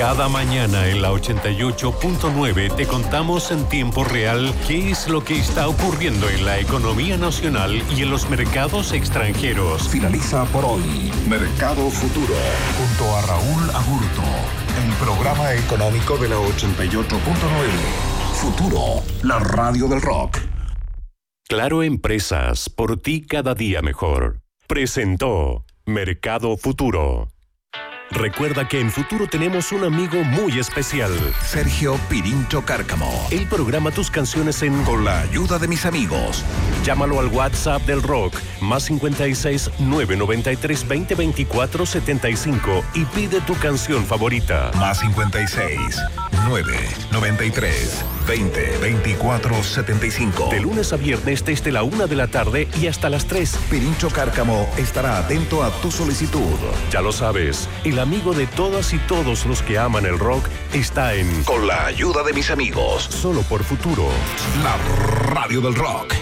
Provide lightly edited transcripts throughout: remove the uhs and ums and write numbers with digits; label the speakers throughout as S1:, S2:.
S1: Cada mañana en la 88.9 te contamos en tiempo real qué es lo que está ocurriendo en la economía nacional y en los mercados extranjeros.
S2: Finaliza por hoy Mercado Futuro junto a Raúl Agurto, el programa económico de la 88.9. Futuro, la radio del rock.
S1: Claro Empresas, por ti cada día mejor. Presentó Mercado Futuro. Recuerda que en Futuro tenemos un amigo muy especial.
S2: Sergio Pirincho Cárcamo.
S1: Él programa tus canciones
S2: Con la ayuda de mis amigos.
S1: Llámalo al WhatsApp del rock, más 56 993 20 24 75 y pide tu canción favorita.
S2: Más 56 993 20 24 75.
S1: De lunes a viernes desde la 1 de la tarde y hasta las 3.
S2: Pirincho Cárcamo estará atento a tu solicitud.
S1: Ya lo sabes, el amigo de todas y todos los que aman el rock está en
S2: Con la ayuda de mis amigos.
S1: Solo por Futuro.
S2: La radio del rock.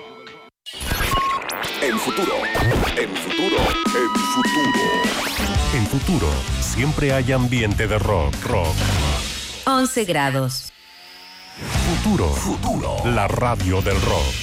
S2: En Futuro. En Futuro. En Futuro.
S1: En Futuro, siempre hay ambiente de rock.
S3: 11 grados.
S1: Futuro.
S2: Futuro.
S1: La radio del rock.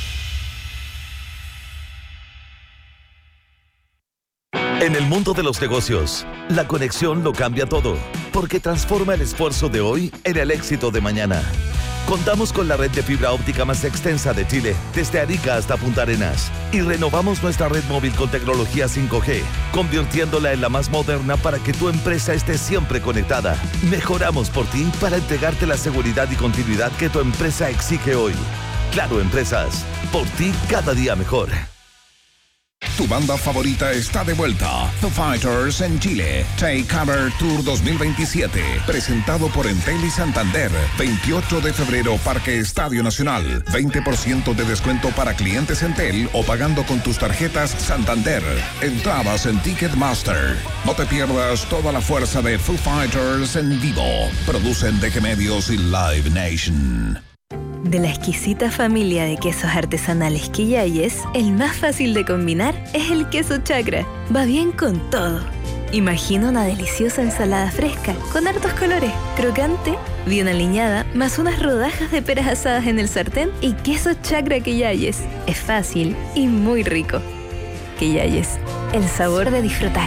S4: En el mundo de los negocios, la conexión lo cambia todo, porque transforma el esfuerzo de hoy en el éxito de mañana. Contamos con la red de fibra óptica más extensa de Chile, desde Arica hasta Punta Arenas, y renovamos nuestra red móvil con tecnología 5G, convirtiéndola en la más moderna para que tu empresa esté siempre conectada. Mejoramos por ti para entregarte la seguridad y continuidad que tu empresa exige hoy. Claro Empresas, por ti cada día mejor.
S2: Tu banda favorita está de vuelta. Foo Fighters en Chile. Take Cover Tour 2027. Presentado por Entel y Santander. 28 de febrero, Parque Estadio Nacional. 20% de descuento para clientes Entel o pagando con tus tarjetas Santander. Entradas en Ticketmaster. No te pierdas toda la fuerza de Foo Fighters en vivo. Producen DG Medios y Live Nation.
S5: De la exquisita familia de quesos artesanales Quillayes, el más fácil de combinar es el queso chacra. Va bien con todo. Imagina una deliciosa ensalada fresca, con hartos colores, crocante, bien aliñada, más unas rodajas de peras asadas en el sartén y queso chacra Quillayes. Es fácil y muy rico. Quillayes, el sabor de disfrutar.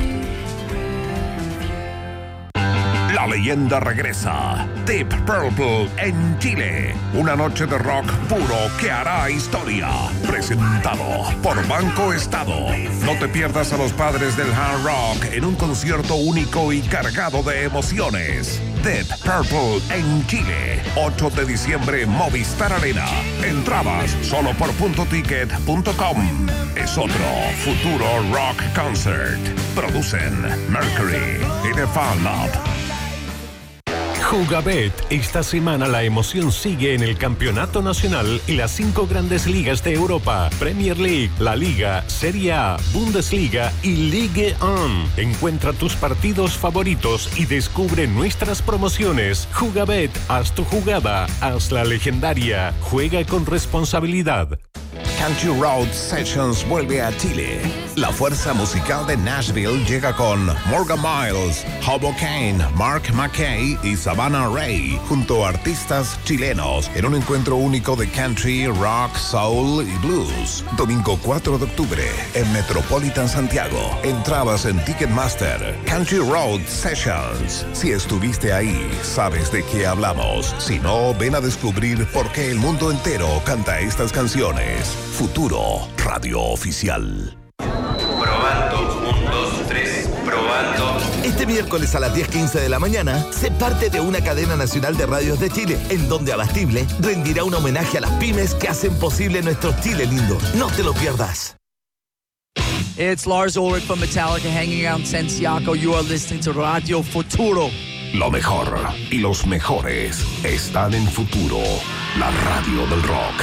S2: La leyenda regresa. Deep Purple en Chile. Una noche de rock puro que hará historia. Presentado por Banco Estado. No te pierdas a los padres del hard rock en un concierto único y cargado de emociones. Deep Purple en Chile. 8 de diciembre, Movistar Arena. Entradas solo por .ticket.com. Es otro Futuro Rock Concert. Producen Mercury y The Fan Lab.
S1: Jugabet, esta semana la emoción sigue en el Campeonato Nacional y las 5 grandes ligas de Europa: Premier League, La Liga, Serie A, Bundesliga y Ligue 1. Encuentra tus partidos favoritos y descubre nuestras promociones. Jugabet, haz tu jugada, hazla legendaria. Juega con responsabilidad.
S2: Country Road Sessions vuelve a Chile. La fuerza musical de Nashville llega con Morgan Miles, Hobo Kane, Mark McKay y Savannah Ray, junto a artistas chilenos, en un encuentro único de country, rock, soul y blues. Domingo 4 de octubre, en Metropolitan Santiago. Entradas en Ticketmaster. Country Road Sessions. Si estuviste ahí, sabes de qué hablamos. Si no, ven a descubrir por qué el mundo entero canta estas canciones. Futuro, radio oficial.
S6: Probando, 1, 2, 3, probando.
S4: Este miércoles a las 10:15 de la mañana, sé parte de una cadena nacional de radios de Chile, en donde Abastible rendirá un homenaje a las pymes que hacen posible nuestro Chile lindo. No te lo pierdas.
S7: It's Lars Ulrich from Metallica hanging out in Santiago. You are listening to Radio Futuro.
S2: Lo mejor y los mejores están en Futuro, la radio del rock.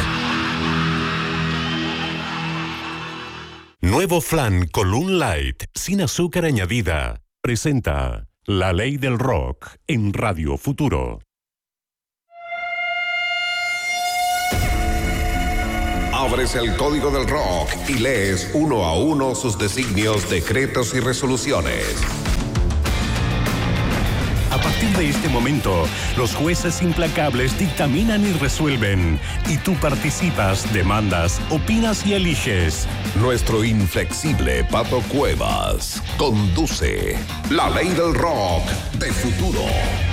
S1: Nuevo flan Column Light, sin azúcar añadida. Presenta La Ley del Rock en Radio Futuro.
S2: Abres el código del rock y lees uno a uno sus designios, decretos y resoluciones.
S1: A partir partir de este momento, los jueces implacables dictaminan y resuelven. Y tú participas, demandas, opinas y eliges.
S2: Nuestro inflexible Pato Cuevas conduce La Ley del Rock de Futuro.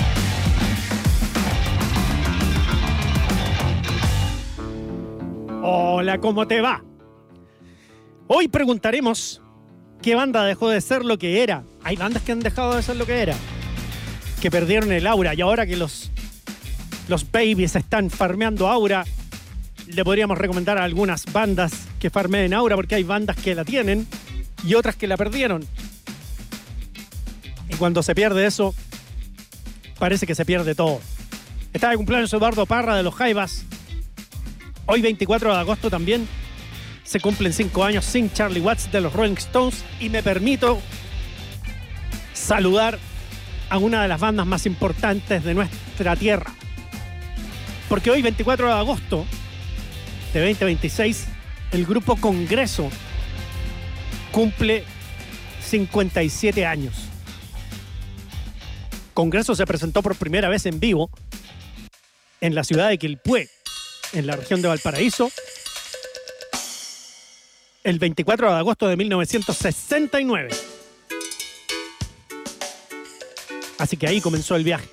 S8: Hola, ¿cómo te va? Hoy preguntaremos qué banda dejó de ser lo que era. Hay bandas que han dejado de ser lo que era, que perdieron el aura, y ahora que los babies están farmeando aura, le podríamos recomendar a algunas bandas que farmeen aura, porque hay bandas que la tienen y otras que la perdieron. Y cuando se pierde eso, parece que se pierde todo. Está de cumpleaños Eduardo Parra de los Jaivas. Hoy 24 de agosto también se cumplen 5 años sin Charlie Watts de los Rolling Stones, y me permito saludar a una de las bandas más importantes de nuestra tierra. Porque hoy 24 de agosto de 2026 el grupo Congreso cumple 57 años. Congreso se presentó por primera vez en vivo en la ciudad de Quilpué, en la región de Valparaíso, el 24 de agosto de 1969. Así que ahí comenzó el viaje.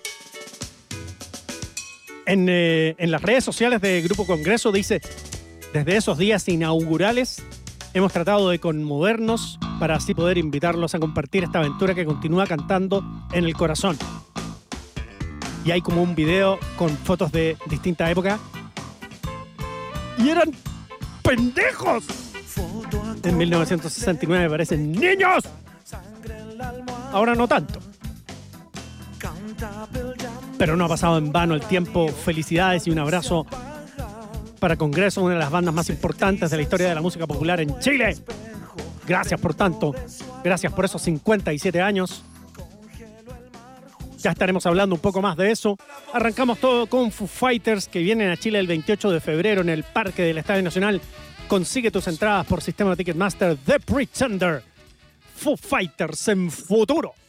S8: En las redes sociales de Grupo Congreso dice: desde esos días inaugurales hemos tratado de conmovernos para así poder invitarlos a compartir esta aventura que continúa cantando en el corazón. Y hay como un video con fotos de distinta época. ¡Y eran pendejos! En 1969 parecen niños. Ahora no tanto. Pero no ha pasado en vano el tiempo. Felicidades y un abrazo para Congreso, una de las bandas más importantes de la historia de la música popular en Chile. Gracias por tanto. Gracias por esos 57 años. Ya estaremos hablando un poco más de eso. Arrancamos todo con Foo Fighters, que vienen a Chile el 28 de febrero en el Parque del Estadio Nacional. Consigue tus entradas por sistema Ticketmaster. The Pretender. Foo Fighters en Futuro.